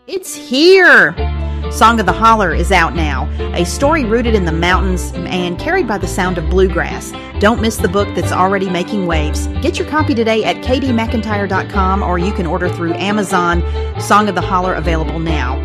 It's here! Song of the Holler is out now, a story rooted in the mountains and carried by the sound of bluegrass. Don't miss the book that's already making waves. Get your copy today at kdmcintyre.com, or you can order through Amazon. Song of the Holler available now.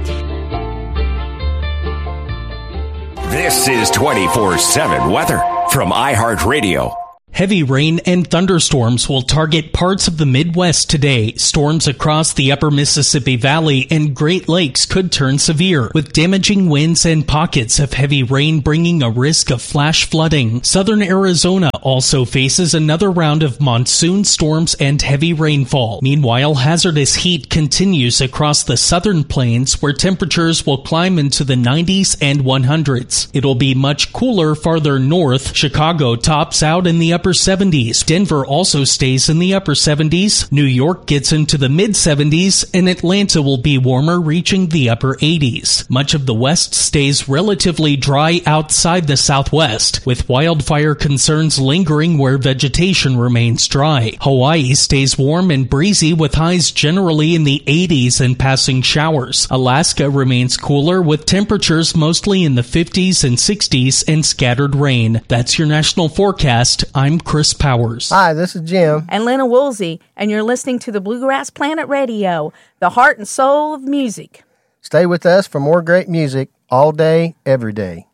This is 24/7 weather from iHeartRadio. Heavy rain and thunderstorms will target parts of the Midwest today. Storms across the upper Mississippi Valley and Great Lakes could turn severe, with damaging winds and pockets of heavy rain bringing a risk of flash flooding. Southern Arizona also faces another round of monsoon storms and heavy rainfall. Meanwhile, hazardous heat continues across the southern plains, where temperatures will climb into the 90s and 100s. It'll be much cooler farther north. Chicago tops out in the upper 70s. Denver also stays in the upper 70s. New York gets into the mid-70s, and Atlanta will be warmer, reaching the upper 80s. Much of the west stays relatively dry outside the southwest, with wildfire concerns lingering where vegetation remains dry. Hawaii stays warm and breezy, with highs generally in the 80s and passing showers. Alaska remains cooler, with temperatures mostly in the 50s and 60s and scattered rain. That's your national forecast. I'm Chris Powers. Hi, this is Jim. And Lena Woolsey, and you're listening to the Bluegrass Planet Radio, the heart and soul of music. Stay with us for more great music all day, every day.